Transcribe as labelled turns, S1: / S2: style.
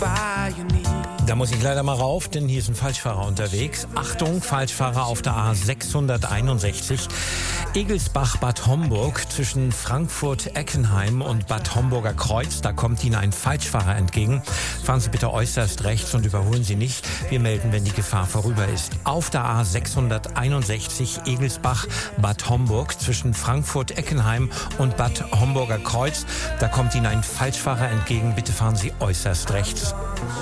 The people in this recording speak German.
S1: Da muss ich leider mal rauf, denn hier ist ein Falschfahrer unterwegs. Achtung, Falschfahrer auf der A661. Egelsbach-Bad Homburg zwischen Frankfurt-Eckenheim und Bad Homburger Kreuz. Da kommt Ihnen ein Falschfahrer entgegen. Fahren Sie bitte äußerst rechts und überholen Sie nicht. Wir melden, wenn die Gefahr vorüber ist. Auf der A661 Egelsbach-Bad Homburg zwischen Frankfurt-Eckenheim und Bad Homburger Kreuz. Da kommt Ihnen ein Falschfahrer entgegen. Bitte fahren Sie äußerst rechts.